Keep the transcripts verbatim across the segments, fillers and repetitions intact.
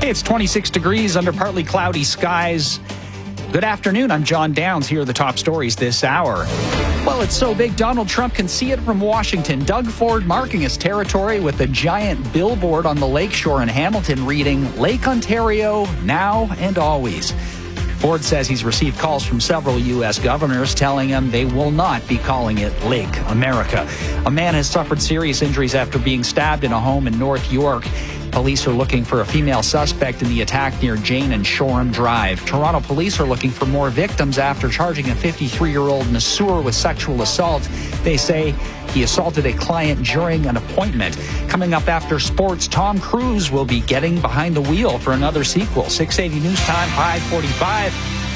It's twenty-six degrees under partly cloudy skies. Good afternoon. I'm John Downs. Here are the top stories this hour. Well, it's so big Donald Trump can see it from Washington. Doug Ford marking his territory with a giant billboard on the lakeshore in Hamilton reading, Lake Ontario, now and always. Ford says he's received calls from several U S governors telling him they will not be calling it Lake America. A man has suffered serious injuries after being stabbed in a home in North York. Police are looking for a female suspect in the attack near Jane and Shoreham Drive. Toronto police are looking for more victims after charging a fifty-three-year-old in a sewer with sexual assault. They say he assaulted a client during an appointment. Coming up after sports, Tom Cruise will be getting behind the wheel for another sequel. six eighty News Time, five forty-five.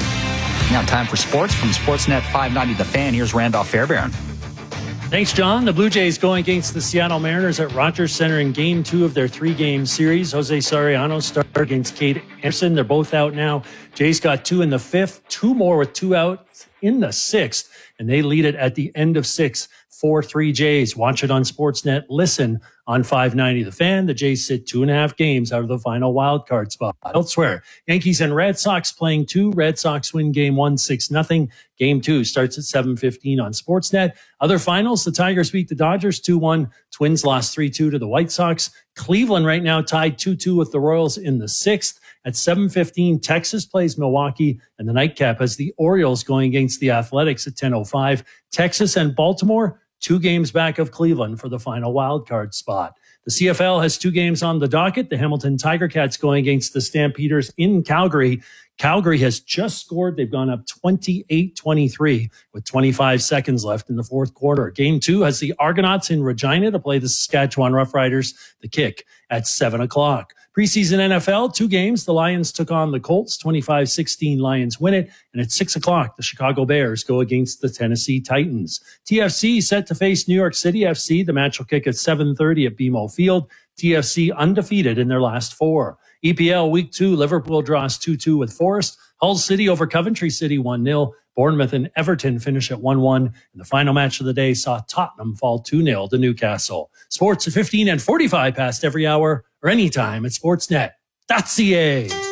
Now time for sports from Sportsnet five ninety The Fan. Here's Randolph Fairbairn. Thanks, John. The Blue Jays going against the Seattle Mariners at Rogers Center in game two of their three-game series. Jose Soriano started against Cade Anderson. They're both out now. Jays got two in the fifth, two more with two out in the sixth, and they lead it at the end of six, four three Jays. Watch it on Sportsnet. Listen on five ninety The Fan. The Jays sit two and a half games out of the final wild card spot. Elsewhere, Yankees and Red Sox playing two. Red Sox win game one, six nothing. Game two starts at seven fifteen on Sportsnet. Other finals, the Tigers beat the Dodgers two one. Twins lost three two to the White Sox. Cleveland right now tied two two with the Royals in the sixth. At seven fifteen, Texas plays Milwaukee, and the nightcap has the Orioles going against the Athletics at ten oh five. Texas and Baltimore, two games back of Cleveland for the final wild card spot. The C F L has two games on the docket. The Hamilton Tiger Cats going against the Stampeders in Calgary. Calgary has just scored. They've gone up twenty-eight twenty-three with twenty-five seconds left in the fourth quarter. Game two has the Argonauts in Regina to play the Saskatchewan Roughriders. The kick at seven o'clock. Preseason N F L, two games. The Lions took on the Colts, twenty-five sixteen. Lions win it. And at six o'clock, the Chicago Bears go against the Tennessee Titans. T F C set to face New York City F C. The match will kick at seven thirty at B M O Field. T F C undefeated in their last four. E P L Week two, Liverpool draws two two with Forest. Hull City over Coventry City one nil. Bournemouth and Everton finish at one one. And the final match of the day saw Tottenham fall two nil to Newcastle. Sports at fifteen and forty-five past every hour or anytime at sportsnet dot c a. The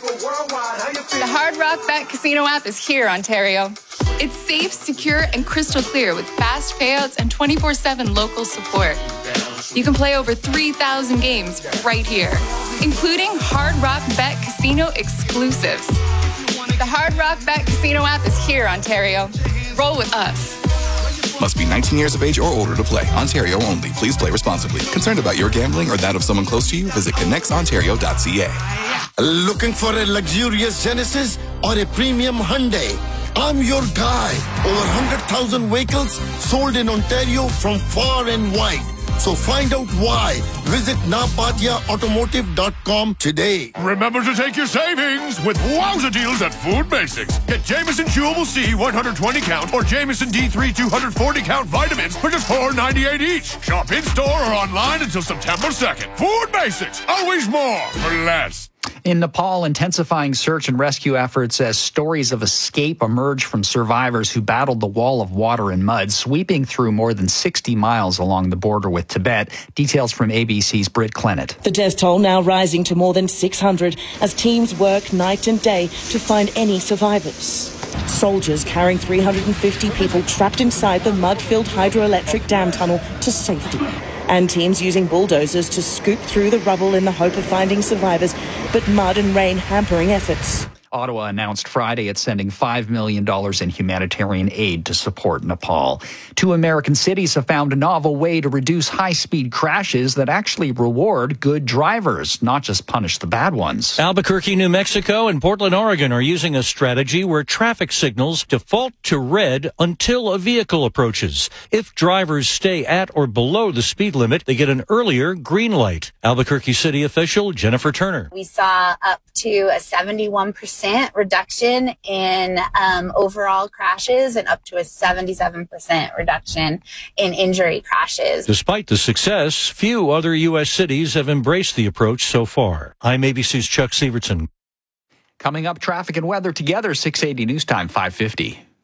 Hard Rock Bet Casino app is here, Ontario. It's safe, secure, and crystal clear with fast payouts and twenty-four seven local support. You can play over three thousand games right here, including Hard Rock Bet Casino exclusives. The Hard Rock Bet Casino app is here, Ontario. Roll with us. Must be nineteen years of age or older to play. Ontario only. Please play responsibly. Concerned about your gambling or that of someone close to you? Visit connects ontario dot c a. Looking for a luxurious Genesis or a premium Hyundai? I'm your guy. Over one hundred thousand vehicles sold in Ontario from far and wide. So find out why. Visit napatia automotive dot com today. Remember to take your savings with wowza deals at Food Basics. Get Jameson Chewable C one hundred twenty count or Jameson D three two hundred forty count vitamins for just four ninety-eight each. Shop in store or online until September second. Food Basics. Always more for less. In Nepal, intensifying search and rescue efforts as stories of escape emerge from survivors who battled the wall of water and mud, sweeping through more than sixty miles along the border with Tibet. Details from A B C's Britt Clennett. The death toll now rising to more than six hundred as teams work night and day to find any survivors. Soldiers carrying three hundred fifty people trapped inside the mud-filled hydroelectric dam tunnel to safety. And teams using bulldozers to scoop through the rubble in the hope of finding survivors, but mud and rain hampering efforts. Ottawa announced Friday it's sending five million dollars in humanitarian aid to support Nepal. Two American cities have found a novel way to reduce high-speed crashes that actually reward good drivers, not just punish the bad ones. Albuquerque, New Mexico, and Portland, Oregon are using a strategy where traffic signals default to red until a vehicle approaches. If drivers stay at or below the speed limit, they get an earlier green light. Albuquerque city official Jennifer Turner. We saw up to a seventy-one percent reduction in um, overall crashes and up to a seventy-seven percent reduction in injury crashes. Despite the success, few other U S cities have embraced the approach so far. I'm A B C's Chuck Severson. Coming up, traffic and weather together, six eighty News Time, five fifty.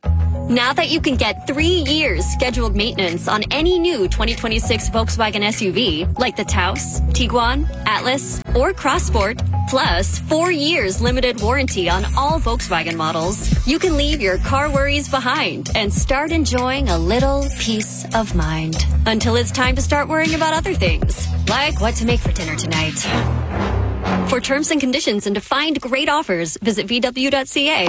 Now that you can get three years scheduled maintenance on any new twenty twenty-six Volkswagen S U V, like the Taos, Tiguan, Atlas, or Crossport, plus four years limited warranty on all Volkswagen models, you can leave your car worries behind and start enjoying a little peace of mind. Until it's time to start worrying about other things, like what to make for dinner tonight. For terms and conditions and to find great offers, visit V W dot C A.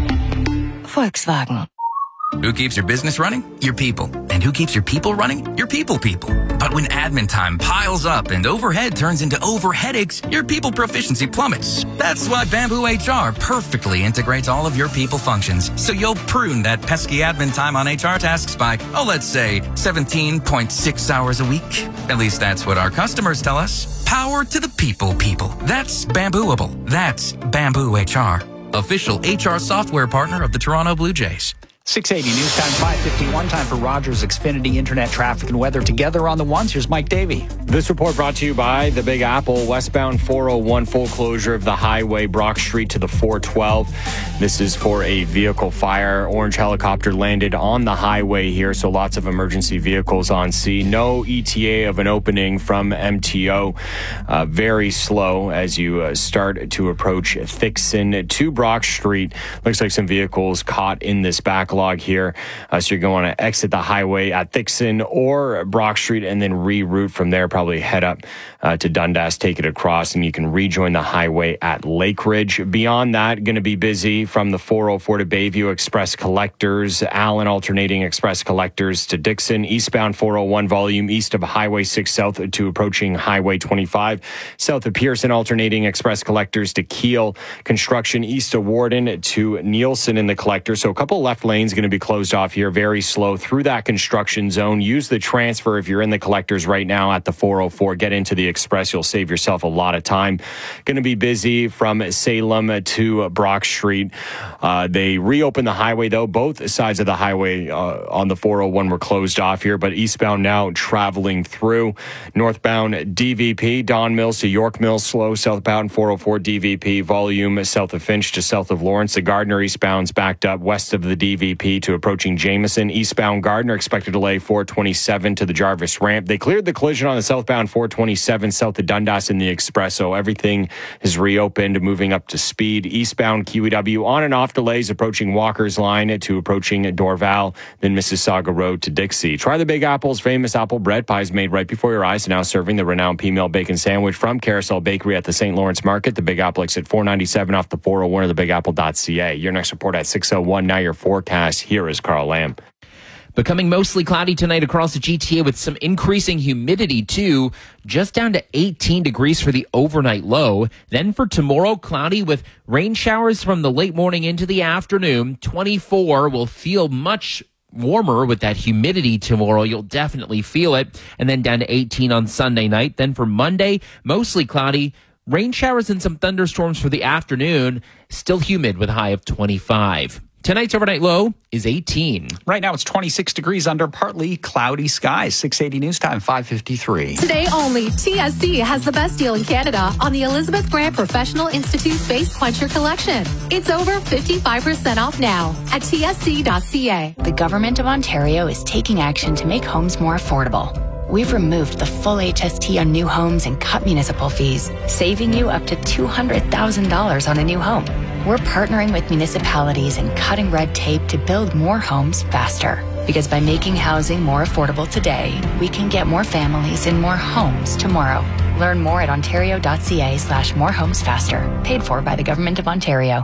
Volkswagen. Who keeps your business running? Your people. And who keeps your people running? Your people people. But when admin time piles up and overhead turns into over headaches, your people proficiency plummets. That's why Bamboo H R perfectly integrates all of your people functions. So you'll prune that pesky admin time on H R tasks by, oh, let's say seventeen point six hours a week. At least that's what our customers tell us. Power to the people people. That's Bambooable. That's Bamboo H R. Official H R software partner of the Toronto Blue Jays. six eighty News Time, five fifty-one. Time for Rogers Xfinity Internet traffic and weather together on the ones. Here's Mike Davey. This report brought to you by the Big Apple. Westbound four oh one, full closure of the highway, Brock Street to the four twelve. This is for a vehicle fire. Orange helicopter landed on the highway here, so lots of emergency vehicles on scene. No E T A of an opening from M T O. Uh, very slow as you uh, start to approach Thixon to Brock Street. Looks like some vehicles caught in this backlog here. Uh, so you're going to exit the highway at Thixon or Brock Street and then reroute from there, probably head up uh, to Dundas, take it across, and you can rejoin the highway at Lake Ridge. Beyond that, going to be busy from the four oh four to Bayview Express Collectors, Allen alternating Express Collectors to Dixon, eastbound four oh one volume east of Highway six south to approaching Highway twenty-five, south of Pearson alternating Express Collectors to Kiel, construction east of Warden to Nielsen in the collector. So a couple left lanes going to be closed off here, very slow through that construction zone. Use the transfer if you're in the collectors right now at the four oh four. Get into the express. You'll save yourself a lot of time. Going to be busy from Salem to Brock Street. Uh, they reopened the highway, though. Both sides of the highway uh, on the four oh one were closed off here, but eastbound now traveling through. Northbound D V P, Don Mills to York Mills, slow. Southbound four oh four D V P, volume south of Finch to south of Lawrence. The Gardner eastbound's backed up west of the D V P to approaching Jameson. Eastbound Gardner expected delay four twenty-seven to the Jarvis ramp. They cleared the collision on the southbound four twenty-seven south of Dundas in the Expresso. Everything is reopened, moving up to speed. Eastbound Q E W on and off delays approaching Walker's Line to approaching Dorval, then Mississauga Road to Dixie. Try the Big Apple's famous apple bread pies made right before your eyes. Now serving the renowned P-Mill Bacon Sandwich from Carousel Bakery at the Saint Lawrence Market. The Big Apple exit four ninety-seven off the four oh one or the big apple dot c a. Your next report at six oh one. Now your forecast. Here is Carl Lamb. Becoming mostly cloudy tonight across the G T A with some increasing humidity too, just down to eighteen degrees for the overnight low. Then for tomorrow, cloudy with rain showers from the late morning into the afternoon. twenty-four will feel much warmer with that humidity tomorrow. You'll definitely feel it. And then down to eighteen on Sunday night. Then for Monday, mostly cloudy. Rain showers and some thunderstorms for the afternoon. Still humid with a high of twenty-five. Tonight's overnight low is eighteen. Right now it's twenty-six degrees under partly cloudy skies. six eighty News Time, five fifty-three. Today only, T S C has the best deal in Canada on the Elizabeth Grant Professional Institute Face Quencher Collection. It's over fifty-five percent off now at T S C dot C A. The Government of Ontario is taking action to make homes more affordable. We've removed the full H S T on new homes and cut municipal fees, saving you up to two hundred thousand dollars on a new home. We're partnering with municipalities and cutting red tape to build more homes faster. Because by making housing more affordable today, we can get more families in more homes tomorrow. Learn more at ontario dot c a slash more homes faster. Paid for by the Government of Ontario.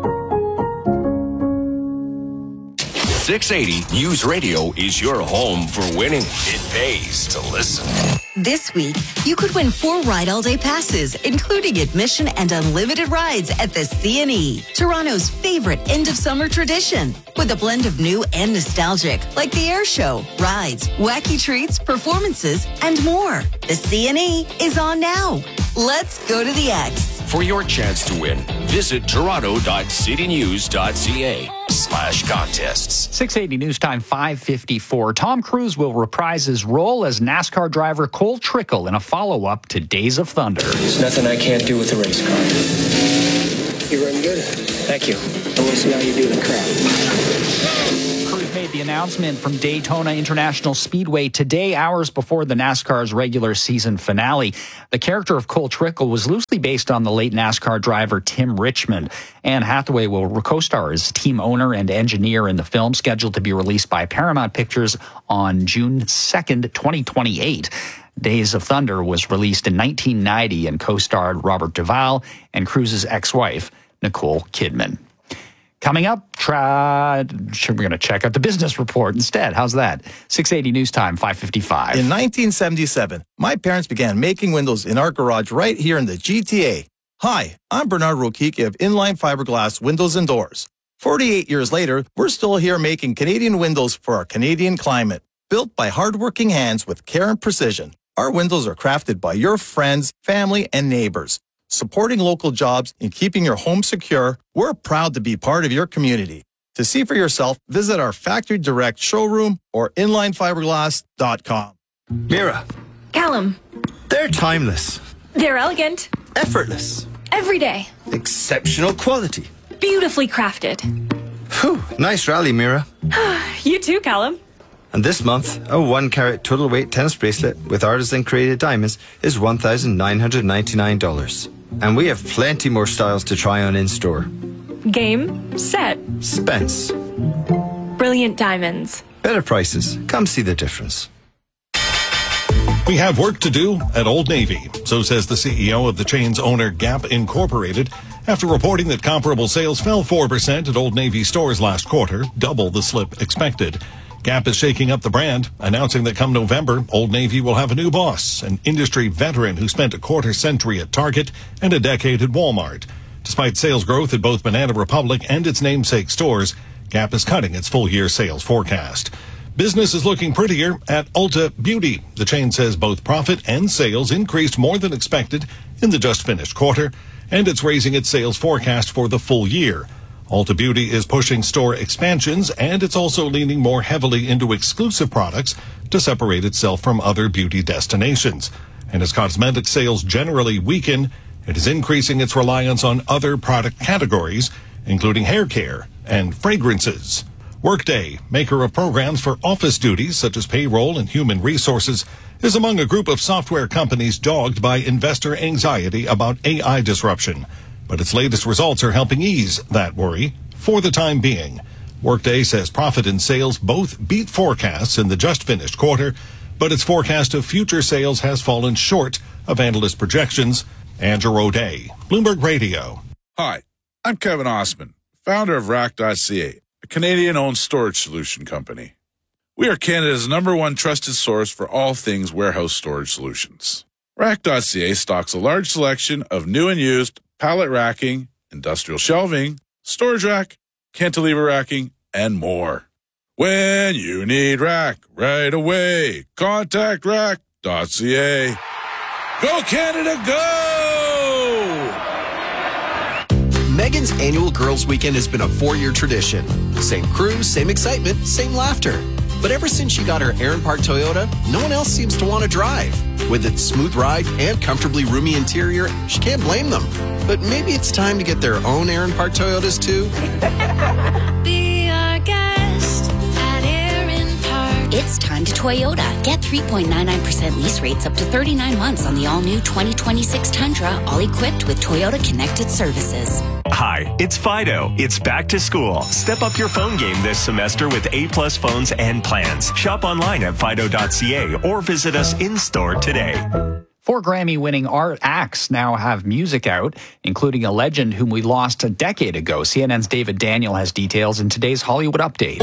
six eighty News Radio is your home for winning. It pays to listen. This week, you could win four Ride All Day passes, including admission and unlimited rides at the C and E, Toronto's favorite end-of-summer tradition. With a blend of new and nostalgic, like the air show, rides, wacky treats, performances, and more. The C and E is on now. Let's go to the X. For your chance to win, visit toronto dot city news dot c a slash contests. six eighty News Time, five fifty-four. Tom Cruise will reprise his role as NASCAR driver Cole Trickle in a follow-up to Days of Thunder. There's nothing I can't do with a race car. You run good. Thank you. I want to see how you do the crowd. Crews made the announcement from Daytona International Speedway today, hours before the NASCAR's regular season finale. The character of Cole Trickle was loosely based on the late NASCAR driver Tim Richmond. Anne Hathaway will co-star as team owner and engineer in the film, scheduled to be released by Paramount Pictures on June second, twenty twenty-eight. Days of Thunder was released in nineteen ninety and co-starred Robert Duvall and Cruise's ex-wife, Nicole Kidman. Coming up, try, we're going to check out the business report instead. How's that? six eighty News Time, five fifty-five. In nineteen seventy-seven, my parents began making windows in our garage right here in the G T A. Hi, I'm Bernard Rokiki of Inline Fiberglass Windows and Doors. forty-eight years later, we're still here making Canadian windows for our Canadian climate. Built by hardworking hands with care and precision, our windows are crafted by your friends, family, and neighbors. Supporting local jobs and keeping your home secure, we're proud to be part of your community. To see for yourself, visit our Factory Direct showroom or inline fiberglass dot com. Mira. Callum. They're timeless. They're elegant. Effortless. Every day. Exceptional quality. Beautifully crafted. Whew, nice rally, Mira. You too, Callum. And this month, a one carat total weight tennis bracelet with artisan created diamonds is one thousand nine hundred ninety-nine dollars. And we have plenty more styles to try on in store. Game, set. Spence. Brilliant diamonds. Better prices. Come see the difference. We have work to do at Old Navy, so says the C E O of the chain's owner, Gap Incorporated, after reporting that comparable sales fell four percent at Old Navy stores last quarter, double the slip expected. Gap is shaking up the brand, announcing that come November, Old Navy will have a new boss, an industry veteran who spent a quarter century at Target and a decade at Walmart. Despite sales growth at both Banana Republic and its namesake stores, Gap is cutting its full-year sales forecast. Business is looking prettier at Ulta Beauty. The chain says both profit and sales increased more than expected in the just-finished quarter, and it's raising its sales forecast for the full year. Ulta Beauty is pushing store expansions, and it's also leaning more heavily into exclusive products to separate itself from other beauty destinations. And as cosmetic sales generally weaken, it is increasing its reliance on other product categories, including hair care and fragrances. Workday, maker of programs for office duties such as payroll and human resources, is among a group of software companies dogged by investor anxiety about A I disruption. But its latest results are helping ease that worry for the time being. Workday says profit and sales both beat forecasts in the just-finished quarter, but its forecast of future sales has fallen short of analyst projections. Andrew O'Day, Bloomberg Radio. Hi, I'm Kevin Osman, founder of Rack dot C A, a Canadian-owned storage solution company. We are Canada's number one trusted source for all things warehouse storage solutions. Rack dot C A stocks a large selection of new and used pallet racking, industrial shelving, storage rack, cantilever racking, and more. When you need rack right away, contact Rack dot C A. Go Canada, go! Megan's annual Girls Weekend has been a four-year tradition. Same crew, same excitement, same laughter. But ever since she got her Aaron Park Toyota, no one else seems to want to drive. With its smooth ride and comfortably roomy interior, she can't blame them. But maybe it's time to get their own Aaron Park Toyotas too. Be our guest at Aaron Park. It's time to Toyota. Get three point nine nine percent lease rates up to thirty-nine months on the all-new twenty twenty-six Tundra, all equipped with Toyota Connected Services. Hi, it's Fido. It's back to school. Step up your phone game this semester with A-plus phones and plans. Shop online at fido dot c a or visit us in-store today. Four Grammy-winning art acts now have music out, including a legend whom we lost a decade ago. C N N's David Daniel has details in today's Hollywood Update.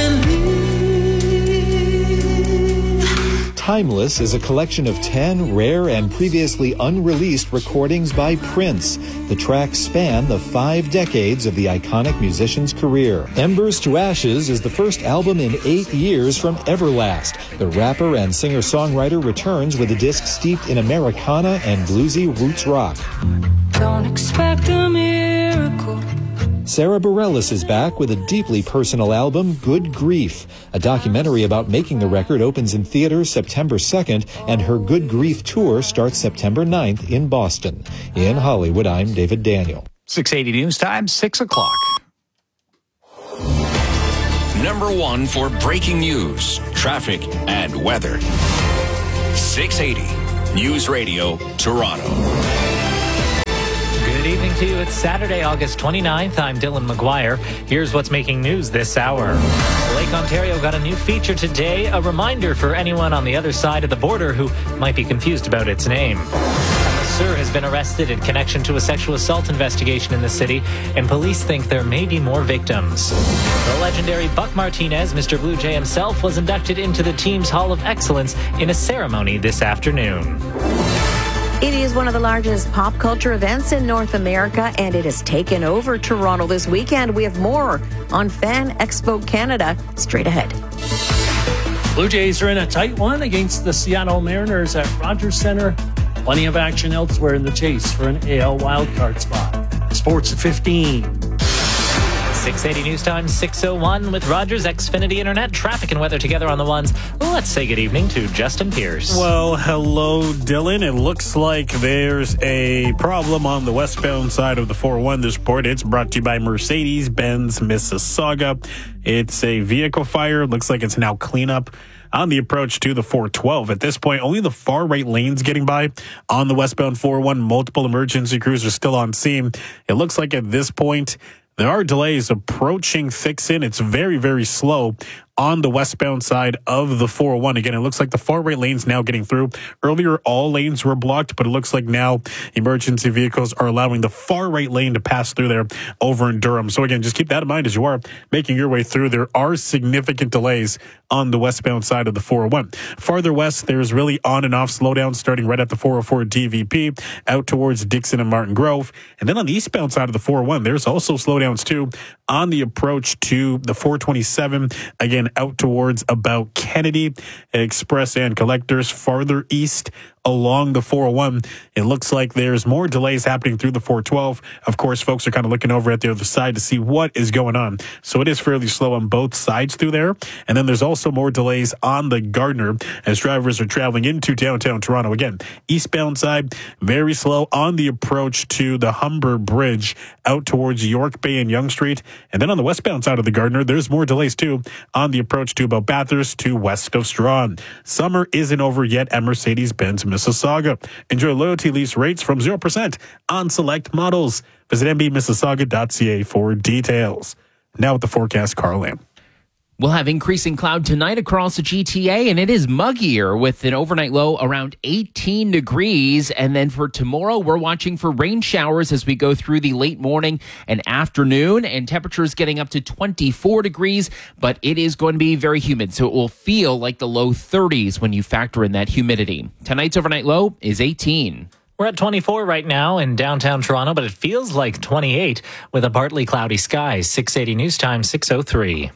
Timeless is a collection of ten rare and previously unreleased recordings by Prince. The tracks span the five decades of the iconic musician's career. Embers to Ashes is the first album in eight years from Everlast. The rapper and singer-songwriter returns with a disc steeped in Americana and bluesy roots rock. Don't expect a miracle. Sarah Bareilles is back with a deeply personal album, Good Grief. A documentary about making the record opens in theaters September second, and her Good Grief tour starts September ninth in Boston. In Hollywood, I'm David Daniel. six eighty News Time, six o'clock. Number one for breaking news, traffic, and weather. six eighty News Radio, Toronto. Good evening to you. It's Saturday, August twenty-ninth. I'm Dylan McGuire. Here's what's making news this hour. Lake Ontario got a new feature today, a reminder for anyone on the other side of the border who might be confused about its name. A masseur has been arrested in connection to a sexual assault investigation in the city, and police think there may be more victims. The legendary Buck Martinez, Mister Blue Jay himself, was inducted into the team's Hall of Excellence in a ceremony this afternoon. It is one of the largest pop culture events in North America, and it has taken over Toronto this weekend. We have more on Fan Expo Canada straight ahead. Blue Jays are in a tight one against the Seattle Mariners at Rogers Centre. Plenty of action elsewhere in the chase for an A L wildcard spot. Sports at fifteen. six eighty News Time, six oh one with Rogers Xfinity Internet. Traffic and weather together on the ones. Let's say good evening to Justin Pierce. Well, hello, Dylan. It looks like there's a problem on the westbound side of the four oh one this report. It's brought to you by Mercedes-Benz Mississauga. It's a vehicle fire. Looks like it's now cleanup on the approach to the four twelve. At this point, only the far right lane's getting by on the westbound four oh one. Multiple emergency crews are still on scene. It looks like at this point, there are delays approaching Thixon. It's very, very slow on the westbound side of the four oh one. Again, it looks like the far right lane's now getting through. Earlier, all lanes were blocked, but it looks like now emergency vehicles are allowing the far right lane to pass through there over in Durham. So again, just keep that in mind as you are making your way through. There are significant delays on the westbound side of the four oh one. Farther west, there's really on and off slowdowns starting right at the four oh four D V P out towards Dixon and Martin Grove. And then on the eastbound side of the four oh one, there's also slowdowns too on the approach to the four twenty-seven. Again, out towards about Kennedy, Express and Collectors. Farther east along the four oh one, it looks like there's more delays happening through the four twelve. Of course, folks are kind of looking over at the other side to see what is going on. So it is fairly slow on both sides through there. And then there's also more delays on the Gardner as drivers are traveling into downtown Toronto. Again, eastbound side, very slow on the approach to the Humber Bridge out towards York Bay and Yonge Street. And then on the westbound side of the Gardner, there's more delays too on the approach to about Bathurst to west of Strawn. Summer isn't over yet at Mercedes-Benz Mississauga. Enjoy loyalty lease rates from zero percent on select models. Visit m b mississauga dot c a for details. Now with the forecast, Carl Lamb. We'll have increasing cloud tonight across the G T A, and it is muggier with an overnight low around eighteen degrees. And then for tomorrow, we're watching for rain showers as we go through the late morning and afternoon, and temperatures getting up to twenty-four degrees, but it is going to be very humid, so it will feel like the low thirties when you factor in that humidity. Tonight's overnight low is eighteen. We're at twenty-four right now in downtown Toronto, but it feels like twenty-eight with a partly cloudy sky. six eighty News Time, six oh three.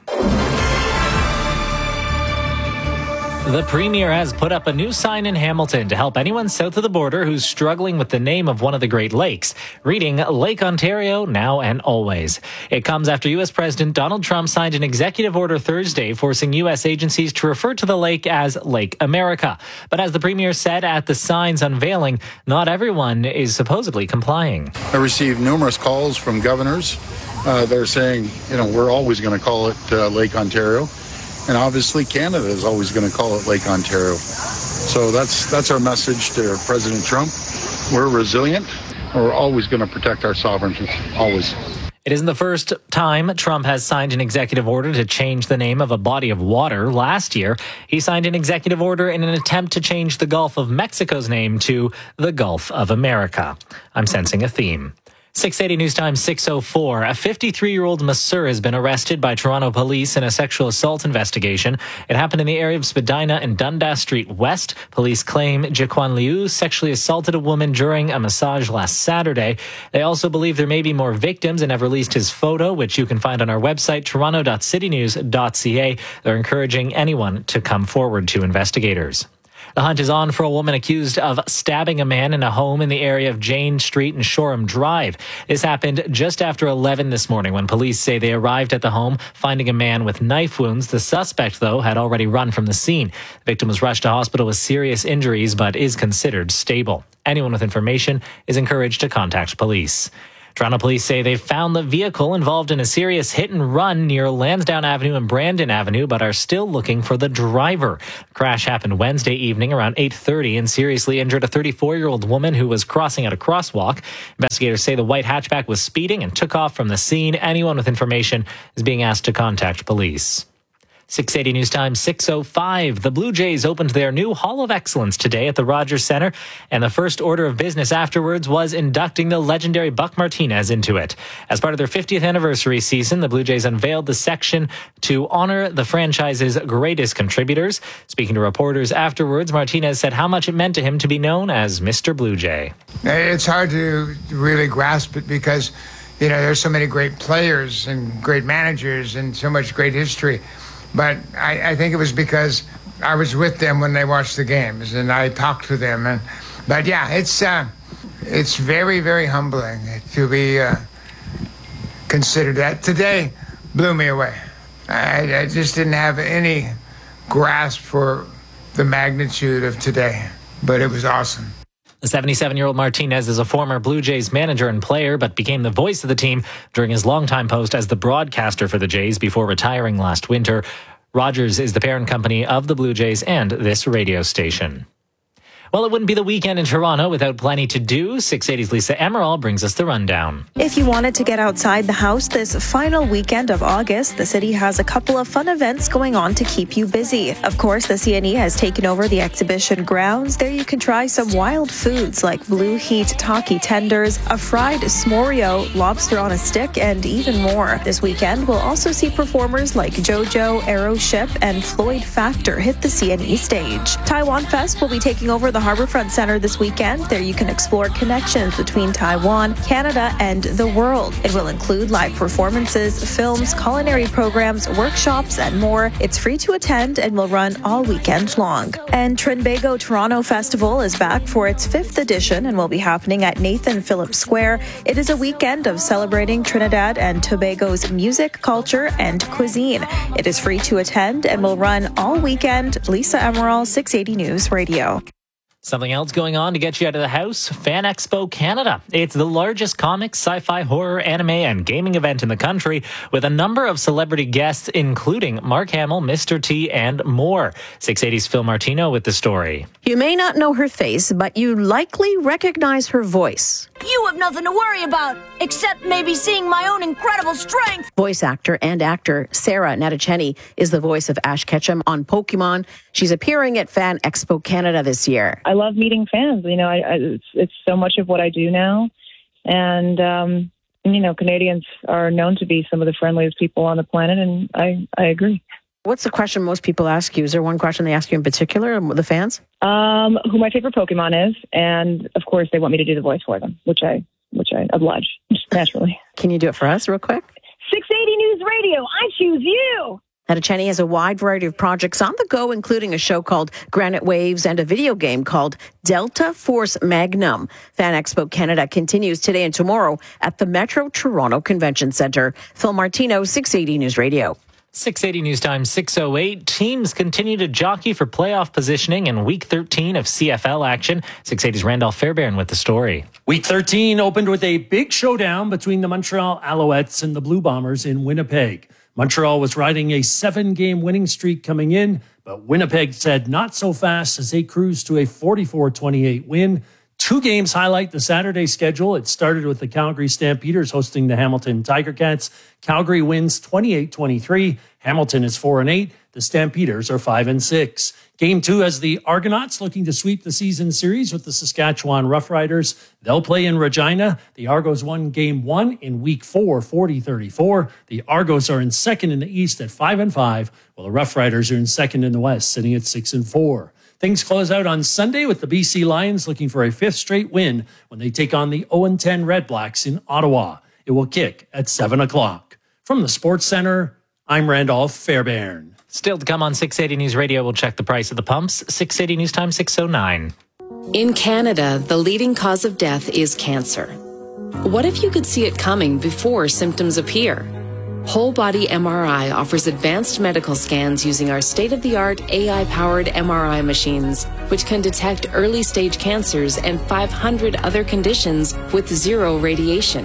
The Premier has put up a new sign in Hamilton to help anyone south of the border who's struggling with the name of one of the Great Lakes, reading Lake Ontario now and always. It comes after U S President Donald Trump signed an executive order Thursday forcing U S agencies to refer to the lake as Lake America. But as the Premier said at the sign's unveiling, not everyone is supposedly complying. I received numerous calls from governors. Uh, they're saying, you know, we're always going to call it uh, Lake Ontario. And obviously, Canada is always going to call it Lake Ontario. So that's that's our message to President Trump. We're resilient. We're always going to protect our sovereignty, always. It isn't the first time Trump has signed an executive order to change the name of a body of water. Last year, he signed an executive order in an attempt to change the Gulf of Mexico's name to the Gulf of America. I'm sensing a theme. six eighty News Time, six oh four. A fifty-three-year-old masseur has been arrested by Toronto police in a sexual assault investigation. It happened in the area of Spadina and Dundas Street West. Police claim Jaquan Liu sexually assaulted a woman during a massage last Saturday. They also believe there may be more victims and have released his photo, which you can find on our website, toronto dot city news dot c a. They're encouraging anyone to come forward to investigators. The hunt is on for a woman accused of stabbing a man in a home in the area of Jane Street and Shoreham Drive. This happened just after eleven this morning when police say they arrived at the home, finding a man with knife wounds. The suspect, though, had already run from the scene. The victim was rushed to hospital with serious injuries but is considered stable. Anyone with information is encouraged to contact police. Toronto police say they've found the vehicle involved in a serious hit and run near Lansdowne Avenue and Brandon Avenue, but are still looking for the driver. The crash happened Wednesday evening around eight thirty and seriously injured a thirty-four-year-old woman who was crossing at a crosswalk. Investigators say the white hatchback was speeding and took off from the scene. Anyone with information is being asked to contact police. six eighty News Time, six oh five. The Blue Jays opened their new Hall of Excellence today at the Rogers Centre, and the first order of business afterwards was inducting the legendary Buck Martinez into it. As part of their fiftieth anniversary season, the Blue Jays unveiled the section to honor the franchise's greatest contributors. Speaking to reporters afterwards, Martinez said how much it meant to him to be known as Mister Blue Jay. It's hard to really grasp it because, you know, there's so many great players and great managers and so much great history. But I, I think it was because I was with them when they watched the games and I talked to them. And but yeah, it's uh, it's very, very humbling to be uh, considered that. Today blew me away. I, I just didn't have any grasp for the magnitude of today, but it was awesome. The seventy-seven-year-old Martinez is a former Blue Jays manager and player, but became the voice of the team during his longtime post as the broadcaster for the Jays before retiring last winter. Rogers is the parent company of the Blue Jays and this radio station. Well, it wouldn't be the weekend in Toronto without plenty to do. six eighty's Lisa Emerald brings us the rundown. If you wanted to get outside the house this final weekend of August, the city has a couple of fun events going on to keep you busy. Of course, the C N E has taken over the exhibition grounds. There you can try some wild foods like Blue Heat Taki tenders, a fried smorio, lobster on a stick, and even more. This weekend, we'll also see performers like JoJo, Aeroship, and Floyd Factor hit the C N E stage. Taiwan Fest will be taking over the Harbourfront Centre this weekend. There you can explore connections between Taiwan, Canada, and the world. It will include live performances, films, culinary programs, workshops, and more. It's free to attend and will run all weekend long. And Trinbago Toronto Festival is back for its fifth edition and will be happening at Nathan Phillips Square. It is a weekend of celebrating Trinidad and Tobago's music, culture, and cuisine. It is free to attend and will run all weekend. Lisa Emerald, six eighty News Radio. Something else going on to get you out of the house? Fan Expo Canada. It's the largest comics, sci-fi, horror, anime, and gaming event in the country with a number of celebrity guests, including Mark Hamill, Mister T, and more. six eighty's Phil Martino with the story. You may not know her face, but you likely recognize her voice. You have nothing to worry about, except maybe seeing my own incredible strength. Voice actor and actor Sarah Natacheni is the voice of Ash Ketchum on Pokemon. She's appearing at Fan Expo Canada this year. I love meeting fans. You know, I, I, it's, it's so much of what I do now. And, um, you know, Canadians are known to be some of the friendliest people on the planet, and I, I agree. What's the question most people ask you? Is there one question they ask you in particular, the fans? Um, who my favorite Pokemon is, and of course they want me to do the voice for them, which I which I oblige, just naturally. Can you do it for us real quick? six eighty News Radio, I choose you! Natacheni has a wide variety of projects on the go, including a show called Granite Waves and a video game called Delta Force Magnum. Fan Expo Canada continues today and tomorrow at the Metro Toronto Convention Centre. Phil Martino, six eighty News Radio. six eighty News Time, six oh eight. Teams continue to jockey for playoff positioning in Week thirteen of C F L action. six eighty's Randolph Fairbairn with the story. Week thirteen opened with a big showdown between the Montreal Alouettes and the Blue Bombers in Winnipeg. Montreal was riding a seven-game winning streak coming in, but Winnipeg said not so fast as they cruised to a forty-four twenty-eight win. Two games highlight the Saturday schedule. It started with the Calgary Stampeders hosting the Hamilton Tiger Cats. Calgary wins twenty-eight twenty-three. Hamilton is four and eight. The Stampeders are five and six. Game two has the Argonauts looking to sweep the season series with the Saskatchewan Roughriders. They'll play in Regina. The Argos won game one in week four, forty thirty-four. The Argos are in second in the East at five and five, while the Roughriders are in second in the West, sitting at six and four. Things close out on Sunday with the B C Lions looking for a fifth straight win when they take on the oh and ten Red Blacks in Ottawa. It will kick at seven o'clock. From the Sports Center, I'm Randolph Fairbairn. Still to come on six eighty News Radio, we'll check the price of the pumps. six eighty News Time, six oh nine. In Canada, the leading cause of death is cancer. What if you could see it coming before symptoms appear? Whole Body M R I offers advanced medical scans using our state-of-the-art A I-powered M R I machines, which can detect early-stage cancers and five hundred other conditions with zero radiation.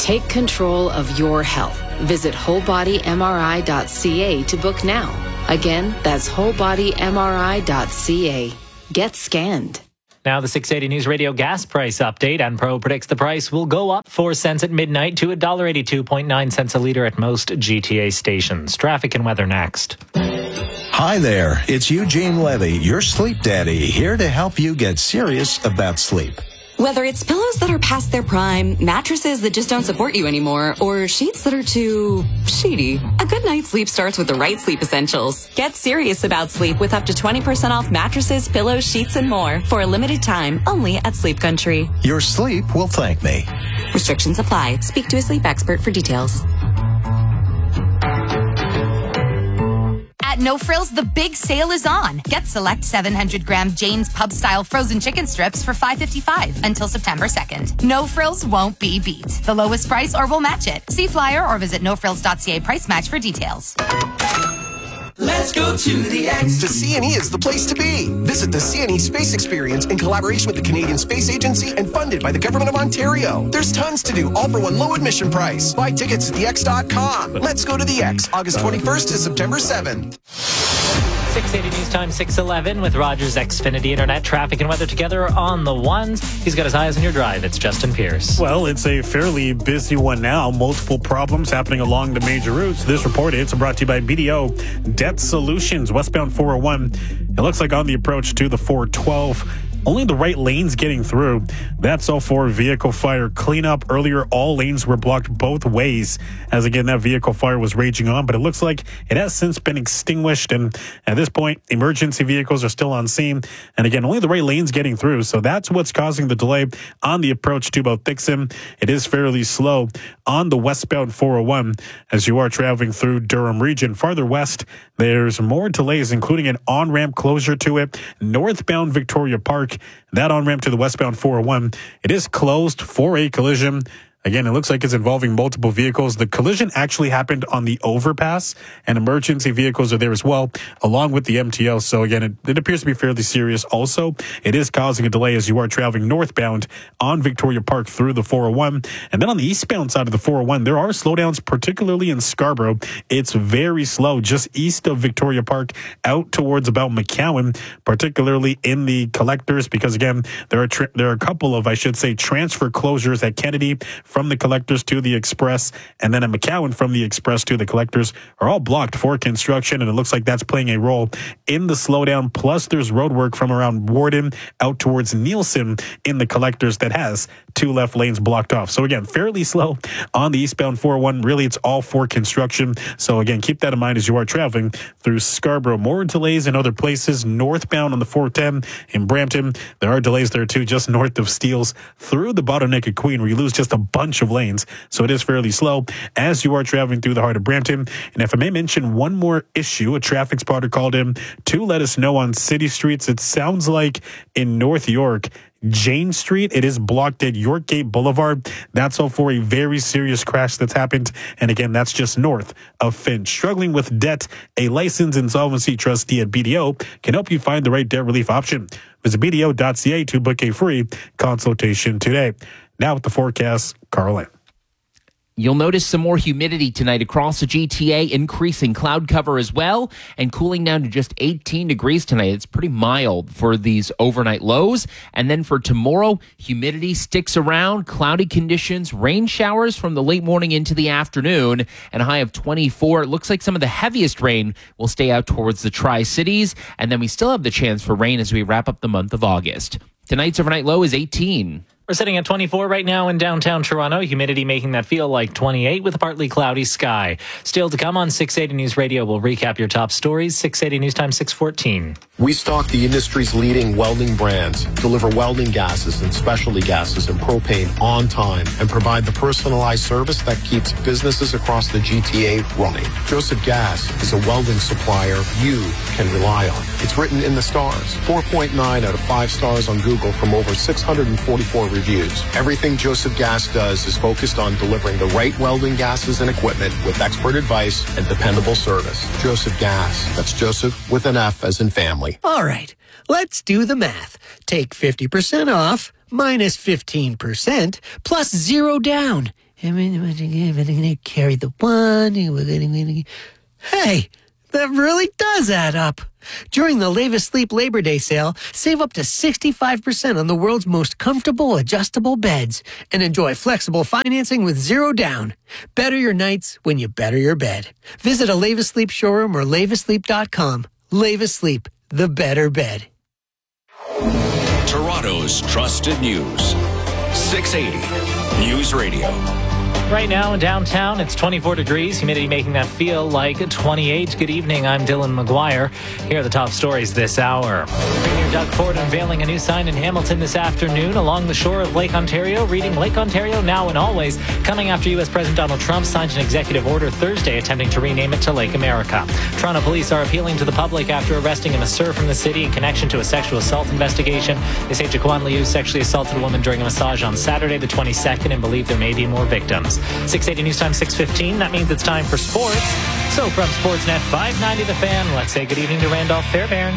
Take control of your health. Visit whole body M R I dot C A to book now. Again, that's whole body M R I dot C A. Get scanned. Now the six eighty News Radio gas price update. Enpro predicts the price will go up four cents at midnight to one dollar eighty-two point nine cents a litre at most G T A stations. Traffic and weather next. Hi there, it's Eugene Levy, your sleep daddy, here to help you get serious about sleep. Whether it's pillows that are past their prime, mattresses that just don't support you anymore, or sheets that are too sheety, a good night's sleep starts with the right sleep essentials. Get serious about sleep with up to twenty percent off mattresses, pillows, sheets, and more for a limited time only at Sleep Country. Your sleep will thank me. Restrictions apply. Speak to a sleep expert for details. At No Frills, the big sale is on. Get select seven hundred gram Jane's Pub-style frozen chicken strips for five fifty-five until September second. No Frills won't be beat. The lowest price or we'll match it. See flyer or visit no frills dot c a price match for details. Let's go to the X. The C N E is the place to be. Visit the C N E Space Experience in collaboration with the Canadian Space Agency and funded by the Government of Ontario. There's tons to do, all for one low admission price. Buy tickets at the x dot com. Let's go to the X, August twenty-first to September seventh. six eighty News Time six eleven with Rogers Xfinity Internet. Traffic and weather together on the ones. He's got his eyes on your drive. It's Justin Pierce. Well, it's a fairly busy one now. Multiple problems happening along the major routes. This report is brought to you by B D O Debt Solutions, westbound four oh one. It looks like on the approach to the four twelve. Only the right lanes getting through. That's all for vehicle fire cleanup. Earlier, all lanes were blocked both ways as, again, that vehicle fire was raging on. But it looks like it has since been extinguished. And at this point, emergency vehicles are still on scene. And again, only the right lanes getting through. So that's what's causing the delay on the approach to both Dixon. It is fairly slow on the westbound four oh one as you are traveling through Durham region. Farther west, there's more delays, including an on-ramp closure to it. Northbound Victoria Park, that on-ramp to the westbound four oh one, it is closed for a collision. Again, it looks like it's involving multiple vehicles. The collision actually happened on the overpass, and emergency vehicles are there as well, along with the M T L. So again, it, it appears to be fairly serious. Also, it is causing a delay as you are traveling northbound on Victoria Park through the four oh one. And then on the eastbound side of the four oh one, there are slowdowns, particularly in Scarborough. It's very slow just east of Victoria Park out towards about McCowan, particularly in the collectors, because again, there are tra- there are a couple of, I should say, transfer closures at Kennedy from the collectors to the express, and then at McCowan from the express to the collectors are all blocked for construction, and it looks like that's playing a role in the slowdown. Plus, there's road work from around Warden out towards Nielsen in the collectors that has two left lanes blocked off. So again, fairly slow on the eastbound four oh one. Really, it's all for construction. So again, keep that in mind as you are traveling through Scarborough. More delays in other places. Northbound on the four ten in Brampton, there are delays there too, just north of Steeles through the bottleneck of Queen, where you lose just a bunch of lanes. So it is fairly slow as you are traveling through the heart of Brampton. And if I may mention one more issue, a traffic spotter called in to let us know on city streets. It sounds like in North York, Jane Street, it is blocked at Yorkgate Boulevard. That's all for a very serious crash that's happened. And again, that's just north of Finch. Struggling with debt, a licensed insolvency trustee at B D O can help you find the right debt relief option. Visit b d o dot c a to book a free consultation today. Now with the forecast, Carl Lynn. You'll notice some more humidity tonight across the G T A, increasing cloud cover as well, and cooling down to just eighteen degrees tonight. It's pretty mild for these overnight lows. And then for tomorrow, humidity sticks around, cloudy conditions, rain showers from the late morning into the afternoon, and a high of twenty-four. It looks like some of the heaviest rain will stay out towards the Tri-Cities, and then we still have the chance for rain as we wrap up the month of August. Tonight's overnight low is eighteen. We're sitting at twenty-four right now in downtown Toronto. Humidity making that feel like twenty-eight with a partly cloudy sky. Still to come on six eighty News Radio. We'll recap your top stories. six eighty News Time six fourteen. We stock the industry's leading welding brands, deliver welding gases and specialty gases and propane on time, and provide the personalized service that keeps businesses across the G T A running. Joseph Gas is a welding supplier you can rely on. It's written in the stars. four point nine out of five stars on Google from over six hundred forty-four reviews. Everything Joseph Gas does is focused on delivering the right welding gases and equipment with expert advice and dependable service. Joseph Gas. That's Joseph with an F as in family. All right, let's do the math. Take fifty percent off minus fifteen percent plus zero down. I'm going to carry the one. Hey, that really does add up. During the Levis Sleep Labor Day sale, save up to sixty-five percent on the world's most comfortable adjustable beds and enjoy flexible financing with zero down. Better your nights when you better your bed. Visit a Levis Sleep showroom or levis sleep dot com. Levis Sleep, the better bed. Toronto's trusted news. six eighty News Radio. Right now in downtown, it's twenty-four degrees, humidity making that feel like twenty-eight. Good evening, I'm Dylan McGuire. Here are the top stories this hour. Premier Doug Ford unveiling a new sign in Hamilton this afternoon along the shore of Lake Ontario, reading Lake Ontario now and always, coming after U S President Donald Trump signed an executive order Thursday attempting to rename it to Lake America. Toronto police are appealing to the public after arresting a masseur from the city in connection to a sexual assault investigation. They say Jaquan Liu sexually assaulted a woman during a massage on Saturday the twenty-second and believe there may be more victims. six eighty News Time, six fifteen. That means it's time for sports. So from Sportsnet five ninety The Fan, let's say good evening to Randolph Fairbairn.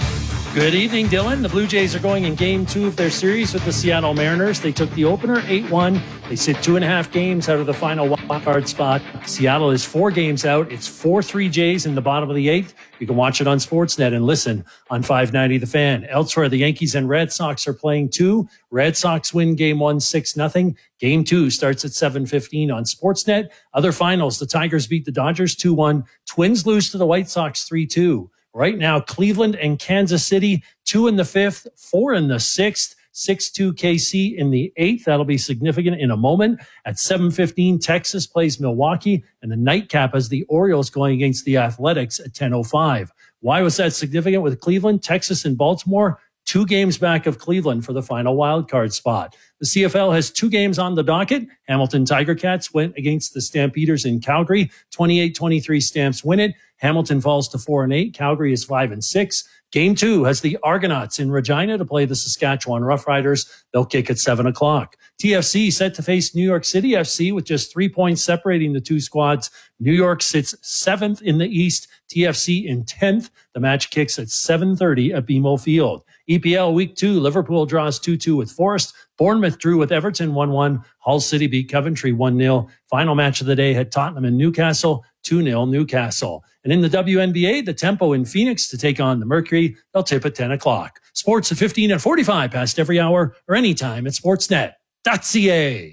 Good evening, Dylan. The Blue Jays are going in game two of their series with the Seattle Mariners. They took the opener eight one. They sit two and a half games out of the final wild card spot. Seattle is four games out. It's four three Jays in the bottom of the eighth. You can watch it on Sportsnet and listen on five ninety The Fan. Elsewhere, the Yankees and Red Sox are playing two. Red Sox win game one, six nothing. Game two starts at seven fifteen on Sportsnet. Other finals, the Tigers beat the Dodgers two one. Twins lose to the White Sox three two. Right now, Cleveland and Kansas City, two in the fifth, four in the sixth, six two K C in the eighth. That'll be significant in a moment. At seven fifteen, Texas plays Milwaukee, and the nightcap as the Orioles going against the Athletics at ten oh five. Why was that significant with Cleveland? Texas and Baltimore, two games back of Cleveland for the final wild card spot. The C F L has two games on the docket. Hamilton Tiger Cats went against the Stampeders in Calgary. twenty-eight twenty-three Stamps win it. Hamilton falls to four and eight. Calgary is five and six. Game two has the Argonauts in Regina to play the Saskatchewan Roughriders. They'll kick at seven o'clock. T F C set to face New York City F C with just three points separating the two squads. New York sits seventh in the East. T F C in tenth. The match kicks at seven thirty at B M O Field. E P L Week two, Liverpool draws two two with Forest. Bournemouth drew with Everton one one. Hull City beat Coventry one nil. Final match of the day had Tottenham and Newcastle, two nil Newcastle. And in the W N B A, the Tempo in Phoenix to take on the Mercury. They'll tip at ten o'clock. Sports at fifteen and forty-five past every hour or anytime at sportsnet dot c a.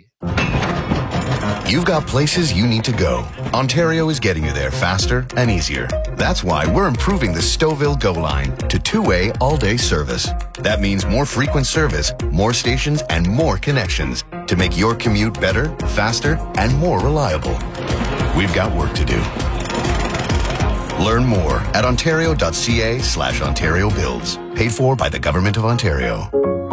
You've got places you need to go. Ontario is getting you there faster and easier. That's why we're improving the Stouffville Go line to two-way all-day service. That means more frequent service, more stations, and more connections to make your commute better, faster, and more reliable. We've got work to do. Learn more at ontario.ca slash Ontario Builds. Paid for by the Government of Ontario.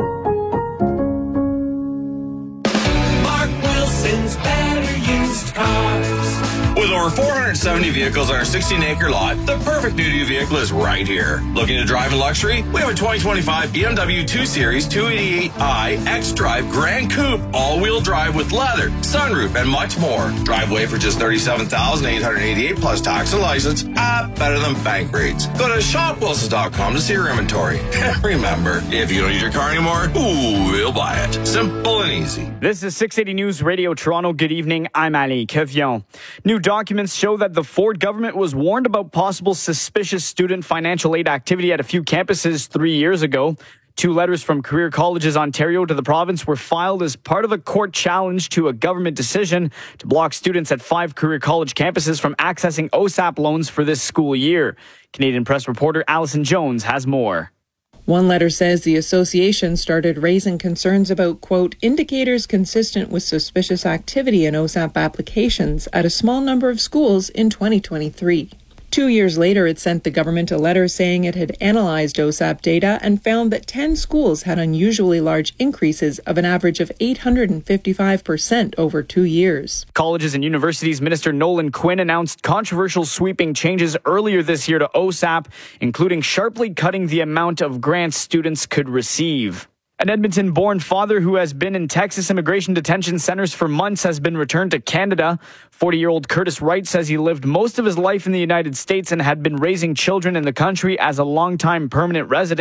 Mark Wilson's Better Used Cars. With over four hundred seventy vehicles on our sixteen acre lot, the perfect new to vehicle is right here. Looking to drive in luxury? We have a twenty twenty-five B M W two Series two eighty-eight i X-Drive Grand Coupe, all-wheel drive with leather, sunroof, and much more. Drive away for just thirty-seven thousand eight hundred eighty-eight dollars plus tax and license. Ah, better than bank rates. Go to shop wilsons dot com to see your inventory. Remember, if you don't need your car anymore, ooh, we'll buy it. Simple and easy. This is six eighty News Radio Toronto. Good evening. I'm Ali Kevian. New documents show that the Ford government was warned about possible suspicious student financial aid activity at a few campuses three years ago. Two letters from Career Colleges Ontario to the province were filed as part of a court challenge to a government decision to block students at five Career College campuses from accessing O S A P loans for this school year. Canadian Press reporter Allison Jones has more. One letter says the association started raising concerns about, quote, indicators consistent with suspicious activity in O S A P applications at a small number of schools in twenty twenty-three. Two years later, it sent the government a letter saying it had analyzed O S A P data and found that ten schools had unusually large increases of an average of eight hundred fifty-five percent over two years. Colleges and Universities Minister Nolan Quinn announced controversial sweeping changes earlier this year to O S A P, including sharply cutting the amount of grants students could receive. An Edmonton-born father who has been in Texas immigration detention centers for months has been returned to Canada. forty-year-old Curtis Wright says he lived most of his life in the United States and had been raising children in the country as a longtime permanent resident.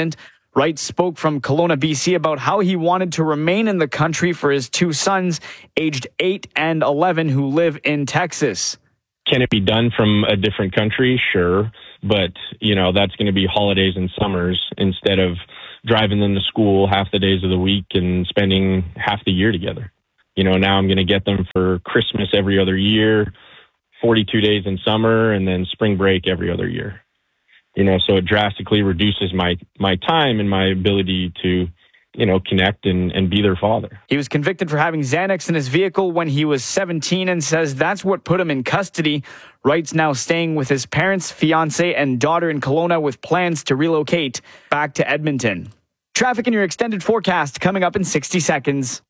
Wright spoke from Kelowna, B C about how he wanted to remain in the country for his two sons, aged eight and eleven, who live in Texas. Can it be done from a different country? Sure. But, you know, that's going to be holidays and summers instead of driving them to school half the days of the week and spending half the year together. You know, now I'm going to get them for Christmas every other year, forty-two days in summer, and then spring break every other year. You know, so it drastically reduces my, my time and my ability to, you know, connect and, and be their father. He was convicted for having Xanax in his vehicle when he was seventeen and says that's what put him in custody. Wright's now staying with his parents, fiancé, and daughter in Kelowna with plans to relocate back to Edmonton. Traffic in your extended forecast coming up in sixty seconds.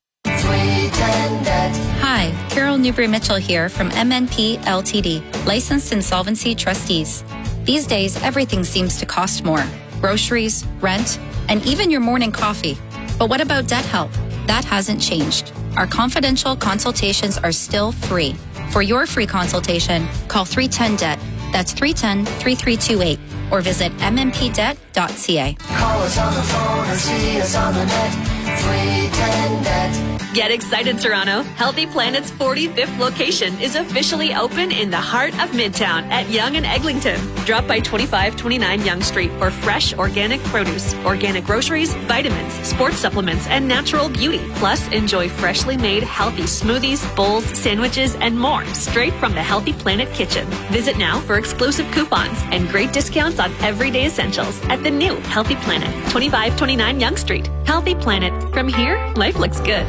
Hi, Carol Newbury-Mitchell here from M N P L T D, licensed insolvency trustees. These days, everything seems to cost more. Groceries, rent, and even your morning coffee. But what about debt help? That hasn't changed. Our confidential consultations are still free. For your free consultation, call three one zero D E B T. That's three one zero, three three two eight. Or visit m m p debt dot c a. Call us on the phone or see us on the net. three one zero D E B T. Get excited, Toronto. Healthy Planet's forty-fifth location is officially open in the heart of Midtown at Yonge and Eglinton. Drop by twenty-five twenty-nine Yonge Street for fresh organic produce, organic groceries, vitamins, sports supplements, and natural beauty. Plus, enjoy freshly made healthy smoothies, bowls, sandwiches, and more straight from the Healthy Planet kitchen. Visit now for exclusive coupons and great discounts on everyday essentials at the new Healthy Planet, twenty-five twenty-nine Yonge Street. Healthy Planet. From here, life looks good.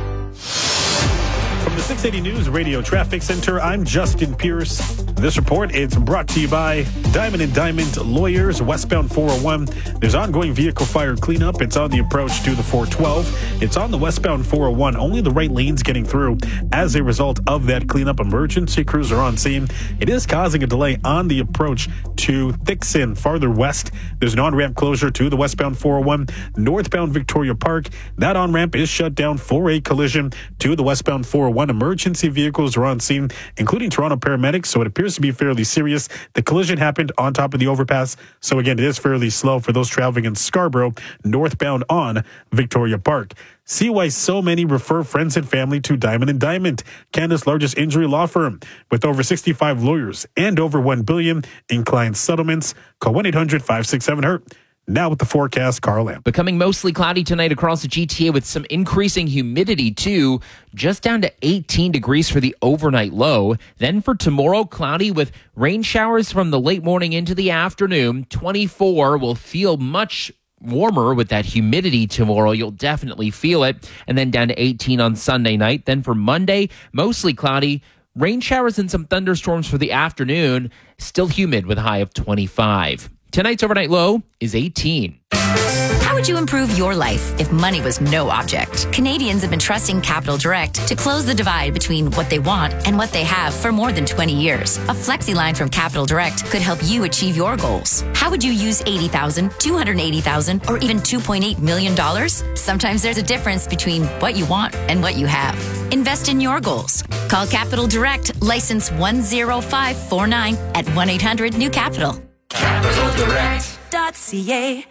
From the six eighty News Radio Traffic Center, I'm Justin Pierce. This report is brought to you by Diamond and Diamond Lawyers, westbound four oh one. There's ongoing vehicle fire cleanup. It's on the approach to the four twelve. It's on the westbound four oh one. Only the right lane's getting through. As a result of that cleanup, emergency crews are on scene. It is causing a delay on the approach to Thixon. Farther west, there's an on-ramp closure to the westbound four oh one. Northbound Victoria Park, that on-ramp is shut down for a collision to the westbound four oh one. Emergency vehicles are on scene, including Toronto paramedics, so it appears to be fairly serious. The collision happened on top of the overpass, so again, it is fairly slow for those traveling in Scarborough, northbound on Victoria Park. See why so many refer friends and family to Diamond and Diamond, Canada's largest injury law firm, with over sixty-five lawyers and over one billion dollars in client settlements. Call one eight hundred, five six seven, hurt. Now with the forecast, Carl Lamb. Becoming mostly cloudy tonight across the G T A with some increasing humidity too, just down to eighteen degrees for the overnight low. Then for tomorrow, cloudy with rain showers from the late morning into the afternoon. twenty-four will feel much warmer with that humidity tomorrow. You'll definitely feel it. And then down to eighteen on Sunday night. Then for Monday, mostly cloudy. Rain showers and some thunderstorms for the afternoon. Still humid with a high of twenty-five. Tonight's overnight low is eighteen. How would you improve your life if money was no object? Canadians have been trusting Capital Direct to close the divide between what they want and what they have for more than twenty years. A flexi line from Capital Direct could help you achieve your goals. How would you use eighty thousand dollars, two hundred eighty thousand dollars, or even two point eight million dollars? Sometimes there's a difference between what you want and what you have. Invest in your goals. Call Capital Direct, license one zero five four nine at one eight hundred new capital. capital direct dot c a.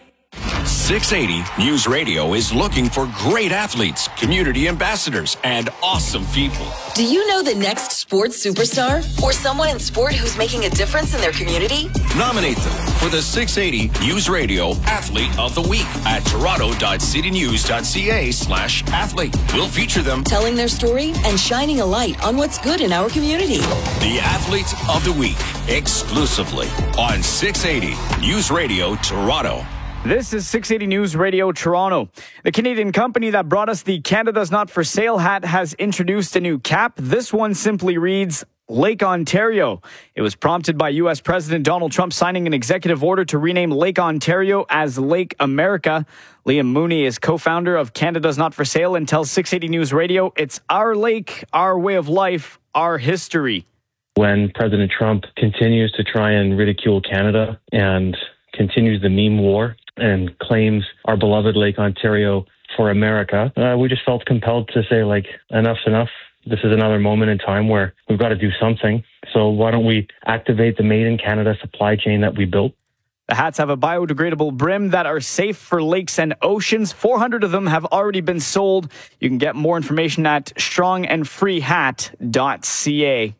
six eighty News Radio is looking for great athletes, community ambassadors, and awesome people. Do you know the next sports superstar? Or someone in sport who's making a difference in their community? Nominate them for the six eighty News Radio Athlete of the Week at toronto dot city news dot c a slash athlete. We'll feature them telling their story and shining a light on what's good in our community. The Athlete of the Week, exclusively on six eighty News Radio Toronto. This is six eighty News Radio Toronto. The Canadian company that brought us the Canada's Not For Sale hat has introduced a new cap. This one simply reads Lake Ontario. It was prompted by U S President Donald Trump signing an executive order to rename Lake Ontario as Lake America. Liam Mooney is co-founder of Canada's Not For Sale and tells six eighty News Radio, it's our lake, our way of life, our history. When President Trump continues to try and ridicule Canada and continues the meme war and claims our beloved Lake Ontario for America, uh, we just felt compelled to say, like, enough's enough. This is another moment in time where we've got to do something. So why don't we activate the Made in Canada supply chain that we built? The hats have a biodegradable brim that are safe for lakes and oceans. four hundred of them have already been sold. You can get more information at strong and free hat dot c a.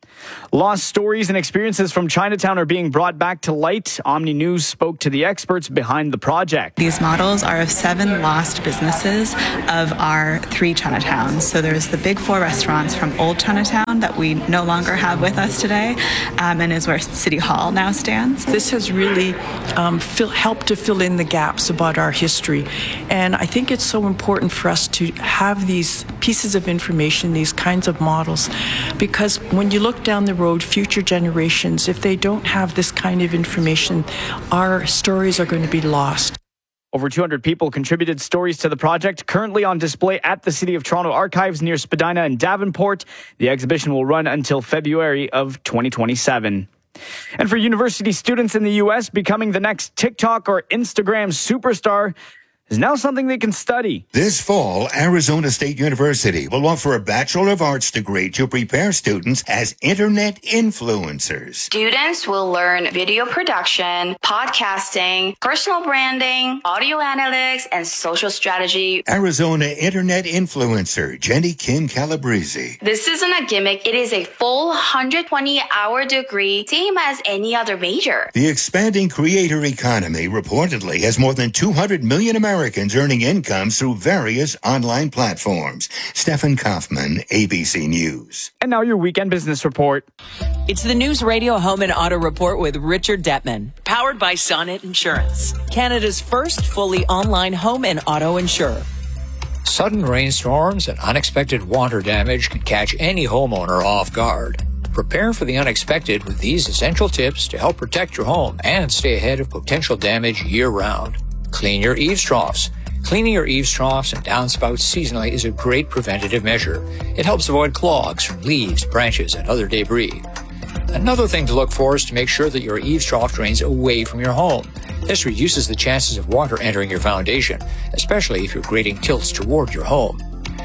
Lost stories and experiences from Chinatown are being brought back to light. Omni News spoke to the experts behind the project. These models are of seven lost businesses of our three Chinatowns. So there's the big four restaurants from Old Chinatown that we no longer have with us today, um, and is where City Hall now stands. This has really um, fill, helped to fill in the gaps about our history. And I think it's so important for us to have these pieces of information, these kinds of models, because when you look down the road, future generations, if they don't have this kind of information, our stories are going to be lost. Over two hundred people contributed stories to the project, currently on display at the City of Toronto Archives near Spadina and Davenport. The exhibition will run until February of twenty twenty-seven. And for university students in the U S, becoming the next TikTok or Instagram superstar is now something they can study. This fall, Arizona State University will offer a Bachelor of Arts degree to prepare students as internet influencers. Students will learn video production, podcasting, personal branding, audio analytics, and social strategy. Arizona internet influencer Jenny Kim Calabrese. This isn't a gimmick. It is a full one hundred twenty hour degree, same as any other major. The expanding creator economy reportedly has more than two hundred million Americans Americans earning incomes through various online platforms. Stefan Kaufman, A B C News. And now your weekend business report. It's the News Radio Home and Auto Report with Richard Detman, powered by Sonnet Insurance, Canada's first fully online home and auto insurer. Sudden rainstorms and unexpected water damage can catch any homeowner off guard. Prepare for the unexpected with these essential tips to help protect your home and stay ahead of potential damage year-round. Clean your eaves troughs. Cleaning your eaves troughs and downspouts seasonally is a great preventative measure. It helps avoid clogs from leaves, branches, and other debris. Another thing to look for is to make sure that your eaves trough drains away from your home. This reduces the chances of water entering your foundation, especially if your grading tilts toward your home.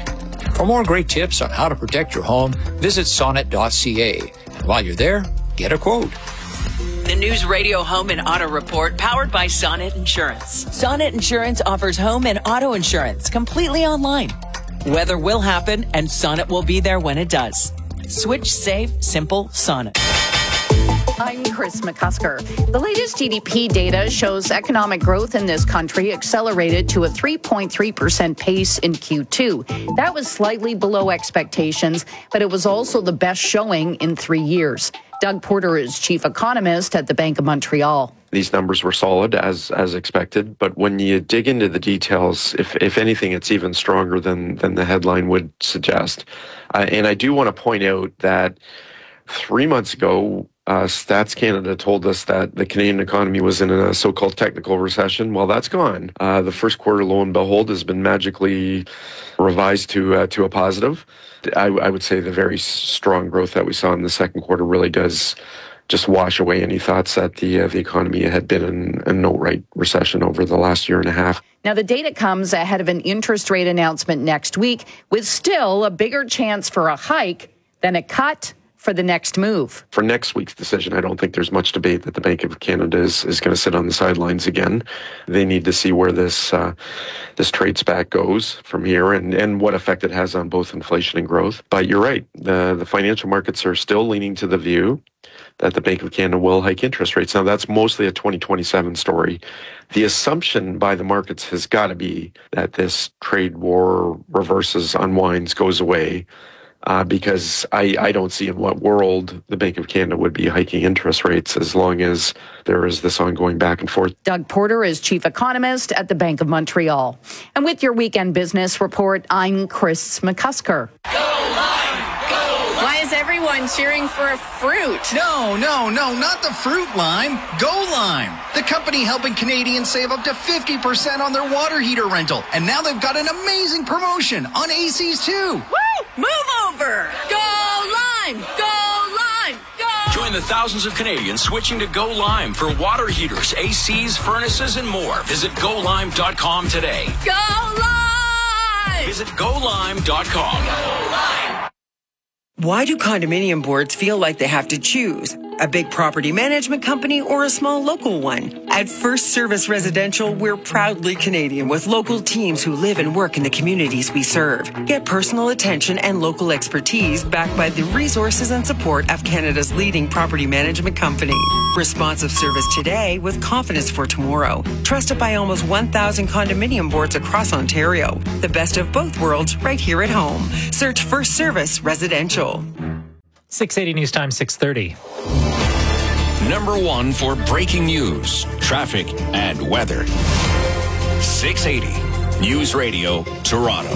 For more great tips on how to protect your home, visit sonnet dot c a. And while you're there, get a quote. The News Radio Home and Auto Report, powered by Sonnet Insurance. Sonnet Insurance offers home and auto insurance completely online. Weather will happen, and Sonnet will be there when it does. Switch, save, simple, Sonnet. I'm Chris McCusker. The latest G D P data shows economic growth in this country accelerated to a three point three percent pace in Q two. That was slightly below expectations, but it was also the best showing in three years. Doug Porter is chief economist at the Bank of Montreal. These numbers were solid as as expected, but when you dig into the details, if if anything, it's even stronger than than the headline would suggest. Uh, and I do want to point out that three months ago, uh, Stats Canada told us that the Canadian economy was in a so-called technical recession. Well, that's gone. Uh, the first quarter, lo and behold, has been magically revised to uh, to a positive. I, I would say the very strong growth that we saw in the second quarter really does just wash away any thoughts that the uh, the economy had been in a no-right recession over the last year and a half. Now, the data comes ahead of an interest rate announcement next week, with still a bigger chance for a hike than a cut for the next move. For next week's decision, I don't think there's much debate that the Bank of Canada is, is going to sit on the sidelines again. They need to see where this uh, this trade spat goes from here and, and what effect it has on both inflation and growth. But you're right, the, the financial markets are still leaning to the view that the Bank of Canada will hike interest rates. Now, that's mostly a twenty twenty-seven story. The assumption by the markets has got to be that this trade war reverses, unwinds, goes away. Uh, because I, I don't see in what world the Bank of Canada would be hiking interest rates as long as there is this ongoing back and forth. Doug Porter is chief economist at the Bank of Montreal. And with your weekend business report, I'm Chris McCusker. Why is everyone cheering for a fruit? No, no, no, not the fruit lime. Go Lime, the company helping Canadians save up to fifty percent on their water heater rental. And now they've got an amazing promotion on A Cs too. Woo! Move over! Go Lime! Go Lime! Go! Join the thousands of Canadians switching to Go Lime for water heaters, A Cs, furnaces, and more. Visit go lime dot com today. Go Lime! Visit go lime dot com. Go Lime! Why do condominium boards feel like they have to choose? a big property management company, or a small local one. At First Service Residential, we're proudly Canadian with local teams who live and work in the communities we serve. Get personal attention and local expertise backed by the resources and support of Canada's leading property management company. Responsive service today with confidence for tomorrow. Trusted by almost one thousand condominium boards across Ontario. The best of both worlds right here at home. Search First Service Residential. six eighty News Time, six thirty. Number one for breaking news, traffic, and weather. six eighty News Radio, Toronto.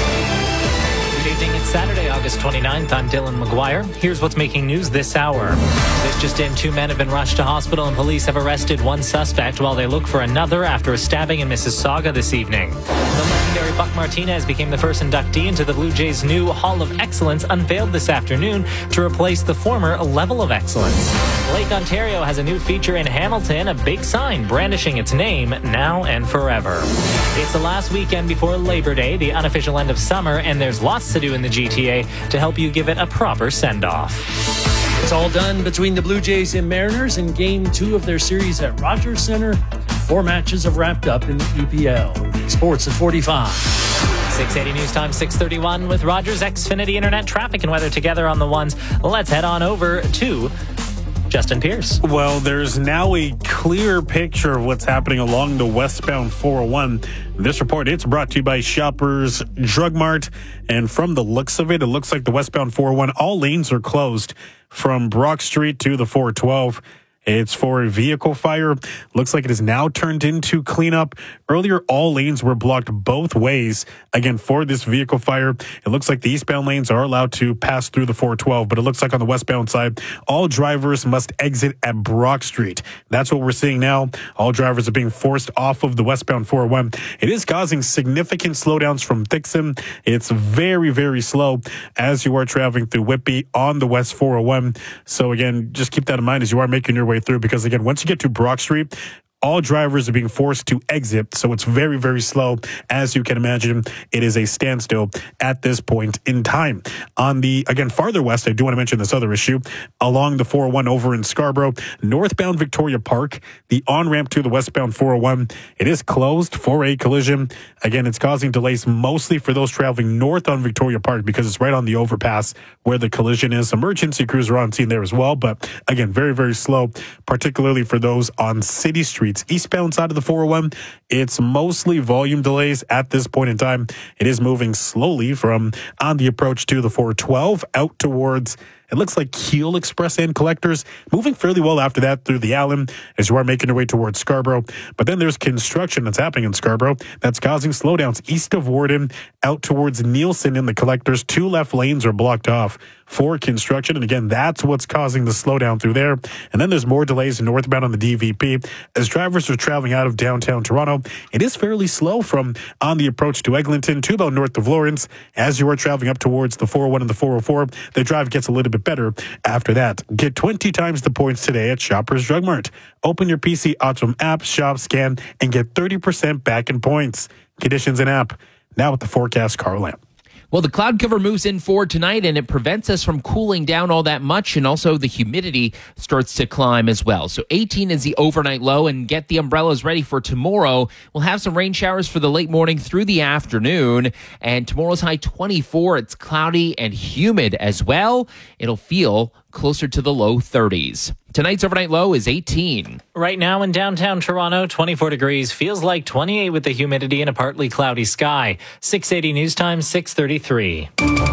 Good evening. It's Saturday, August twenty-ninth. I'm Dylan McGuire. Here's what's making news this hour. This just in, two men have been rushed to hospital and police have arrested one suspect while they look for another after a stabbing in Mississauga this evening. The legendary Buck Martinez became the first inductee into the Blue Jays' new Hall of Excellence, unveiled this afternoon to replace the former Level of Excellence. Lake Ontario has a new feature in Hamilton, a big sign brandishing its name now and forever. It's the last weekend before Labor Day, the unofficial end of summer, and there's lots to do in the G T A to help you give it a proper send-off. It's all done between the Blue Jays and Mariners in Game two of their series at Rogers Centre. Four matches have wrapped up in the U P L. Sports at forty-five. six eighty News Time, six thirty-one with Rogers Xfinity Internet traffic and weather together on the ones. Let's head on over to Justin Pierce. Well, there's now a clear picture of what's happening along the westbound four oh one. This report, it's brought to you by Shoppers Drug Mart. And from the looks of it, it looks like the westbound four oh one, all lanes are closed from Brock Street to the four twelve. It's for a vehicle fire. Looks like it is now turned into cleanup. Earlier, all lanes were blocked both ways. Again, for this vehicle fire, it looks like the eastbound lanes are allowed to pass through the four twelve, but it looks like on the westbound side, all drivers must exit at Brock Street. That's what we're seeing now. All drivers are being forced off of the westbound four oh one. It is causing significant slowdowns from Dixon. It's very, very slow as you are traveling through Whitby on the west four oh one. So again, just keep that in mind as you are making your way through, because again, once you get to Brock Street, all drivers are being forced to exit, so it's very, very slow. As you can imagine, it is a standstill at this point in time. On the, again, farther west, I do want to mention this other issue. Along the four oh one over in Scarborough, northbound Victoria Park, the on-ramp to the westbound four oh one, it is closed for a collision. Again, it's causing delays mostly for those traveling north on Victoria Park because it's right on the overpass where the collision is. Emergency crews are on scene there as well, but again, very, very slow, particularly for those on City Street. Eastbound side of the four oh one, it's mostly volume delays at this point in time. It is moving slowly from on the approach to the four twelve out towards, it looks like Keele Express and Collectors, moving fairly well after that through the Allen as you are making your way towards Scarborough. But then there's construction that's happening in Scarborough that's causing slowdowns east of Warden out towards Nielsen in the Collectors. Two left lanes are blocked off for construction. And again, that's what's causing the slowdown through there. And then there's more delays northbound on the D V P. As drivers are traveling out of downtown Toronto, it is fairly slow from on the approach to Eglinton to about north of Lawrence. As you are traveling up towards the four oh one and the four oh four, the drive gets a little bit better after that. Get twenty times the points today at Shoppers Drug Mart. Open your P C Optimum app, shop, scan, and get thirty percent back in points. Conditions and app. Now with the forecast, Carl Lamp. Well, the cloud cover moves in for tonight, and it prevents us from cooling down all that much, and also the humidity starts to climb as well. So eighteen is the overnight low, and get the umbrellas ready for tomorrow. We'll have some rain showers for the late morning through the afternoon, and tomorrow's high twenty-four. It's cloudy and humid as well. It'll feel closer to the low thirties. Tonight's overnight low is eighteen. Right now in downtown Toronto, twenty-four degrees. Feels like twenty-eight with the humidity and a partly cloudy sky. six eighty News Time, six thirty-three.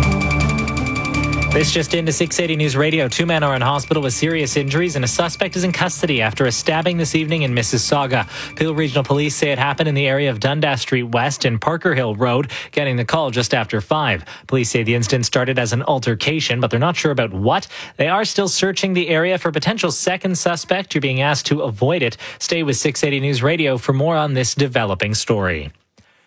This just into six eighty News Radio. Two men are in hospital with serious injuries and a suspect is in custody after a stabbing this evening in Mississauga. Peel Regional Police say it happened in the area of Dundas Street West and Parker Hill Road, getting the call just after five. Police say the incident started as an altercation, but they're not sure about what. They are still searching the area for potential second suspect. You're being asked to avoid it. Stay with six eighty News Radio for more on this developing story.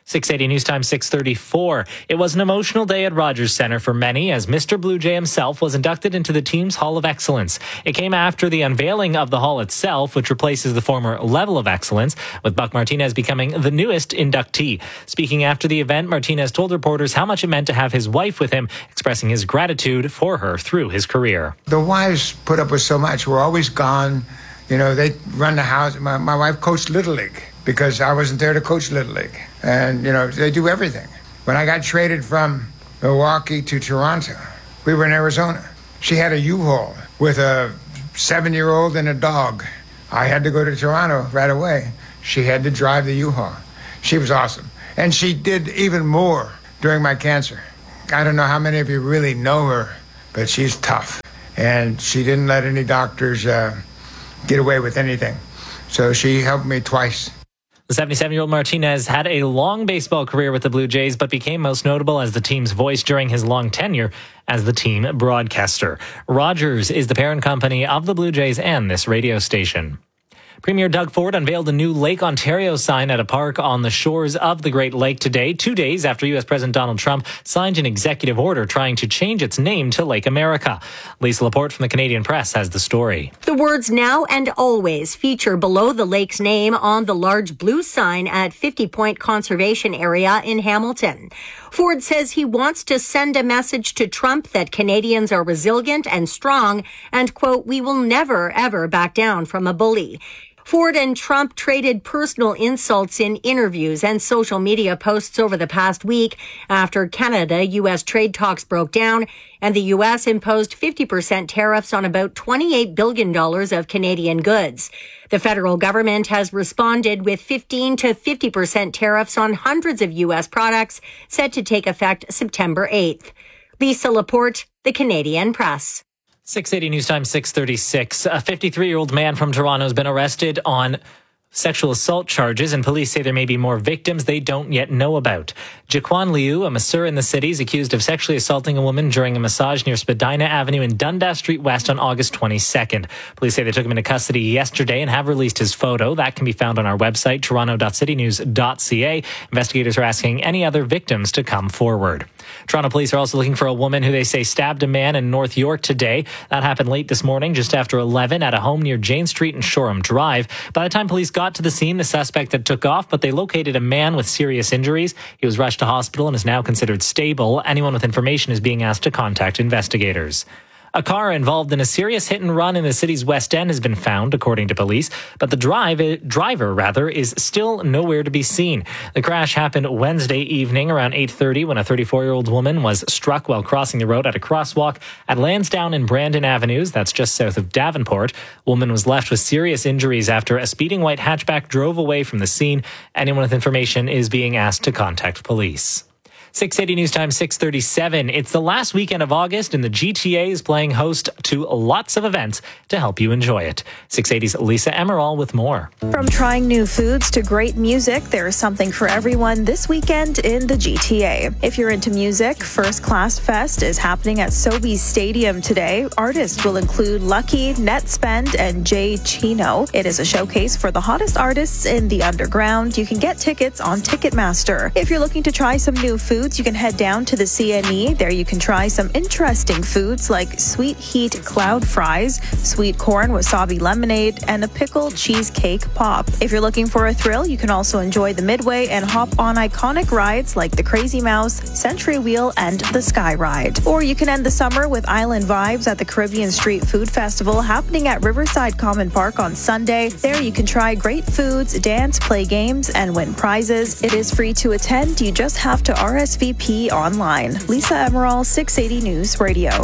six eighty News Time, six thirty-four. It was an emotional day at Rogers Centre for many as Mister Blue Jay himself was inducted into the team's Hall of Excellence. It came after the unveiling of the hall itself, which replaces the former Level of Excellence, with Buck Martinez becoming the newest inductee. Speaking after the event, Martinez told reporters how much it meant to have his wife with him, expressing his gratitude for her through his career. The wives put up with so much. We're always gone. You know, they run the house. My, my wife coached Little League because I wasn't there to coach Little League. And, you know, they do everything. When I got traded from Milwaukee to Toronto, we were in Arizona. She had a U-Haul with a seven-year-old and a dog. I had to go to Toronto right away. She had to drive the U-Haul. She was awesome. And she did even more during my cancer. I don't know how many of you really know her, but she's tough. And she didn't let any doctors uh, get away with anything. So she helped me twice. The seventy-seven-year-old Martinez had a long baseball career with the Blue Jays, but became most notable as the team's voice during his long tenure as the team broadcaster. Rogers is the parent company of the Blue Jays and this radio station. Premier Doug Ford unveiled a new Lake Ontario sign at a park on the shores of the Great Lake today, two days after U S President Donald Trump signed an executive order trying to change its name to Lake America. Lisa Laporte from the Canadian Press has the story. The words "now and always" feature below the lake's name on the large blue sign at fifty Point Conservation Area in Hamilton. Ford says he wants to send a message to Trump that Canadians are resilient and strong and, quote, "we will never, ever back down from a bully." Ford and Trump traded personal insults in interviews and social media posts over the past week after Canada-U S trade talks broke down and the U S imposed fifty percent tariffs on about twenty-eight billion dollars of Canadian goods. The federal government has responded with fifteen to fifty percent tariffs on hundreds of U S products set to take effect September eighth. Lisa Laporte, the Canadian Press. six eighty News Time, six thirty-six. A fifty-three-year-old man from Toronto has been arrested on sexual assault charges, and police say there may be more victims they don't yet know about. Jaquan Liu, a masseur in the city, is accused of sexually assaulting a woman during a massage near Spadina Avenue and Dundas Street West on August twenty-second. Police say they took him into custody yesterday and have released his photo. That can be found on our website, toronto dot city news dot c a. Investigators are asking any other victims to come forward. Toronto police are also looking for a woman who they say stabbed a man in North York today. That happened late this morning, just after eleven, at a home near Jane Street and Shoreham Drive. By the time police got to the scene, the suspect had took off, but they located a man with serious injuries. He was rushed to hospital and is now considered stable. Anyone with information is being asked to contact investigators. A car involved in a serious hit and run in the city's West End has been found, according to police, but the drive, driver rather, is still nowhere to be seen. The crash happened Wednesday evening around eight thirty when a thirty-four-year-old woman was struck while crossing the road at a crosswalk at Lansdowne and Brandon Avenues. That's just south of Davenport. Woman was left with serious injuries after a speeding white hatchback drove away from the scene. Anyone with information is being asked to contact police. six eighty News Time, six thirty-seven. It's the last weekend of August, and the G T A is playing host to lots of events to help you enjoy it. six eighty's Lisa Emerald with more. From trying new foods to great music, there is something for everyone this weekend in the G T A. If you're into music, First Class Fest is happening at Sobeys Stadium today. Artists will include Lucky, Netspend, and Jay Chino. It is a showcase for the hottest artists in the underground. You can get tickets on Ticketmaster. If you're looking to try some new food, you can head down to the C N E. There you can try some interesting foods like sweet heat cloud fries, sweet corn wasabi lemonade, and a pickle cheesecake pop. If you're looking for a thrill, you can also enjoy the Midway and hop on iconic rides like the Crazy Mouse, Century Wheel, and the Sky Ride. Or you can end the summer with island vibes at the Caribbean Street Food Festival happening at Riverside Common Park on Sunday. There you can try great foods, dance, play games, and win prizes. It is free to attend. You just have to R S V P online. Lisa Emerald, six eighty News Radio.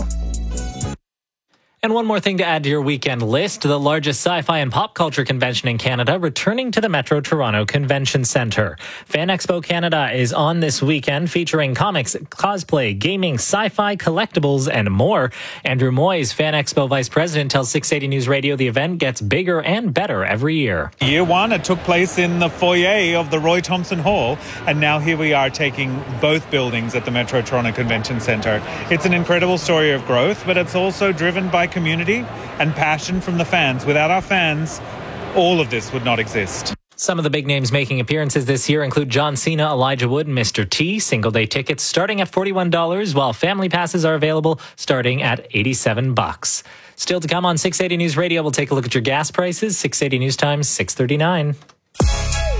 And one more thing to add to your weekend list, the largest sci-fi and pop culture convention in Canada returning to the Metro Toronto Convention Centre. Fan Expo Canada is on this weekend, featuring comics, cosplay, gaming, sci-fi, collectibles, and more. Andrew Moyes, Fan Expo Vice President, tells six eighty News Radio the event gets bigger and better every year. Year one, it took place in the foyer of the Roy Thompson Hall, and now here we are taking both buildings at the Metro Toronto Convention Centre. It's an incredible story of growth, but it's also driven by community and passion from the fans. Without our fans, all of this would not exist. Some of the big names making appearances this year include John Cena, Elijah Wood, and Mister T. Single-day tickets starting at forty-one dollars, while family passes are available starting at eighty-seven bucks. Still to come on six eighty News Radio, we'll take a look at your gas prices. six eighty News Time, six thirty-nine.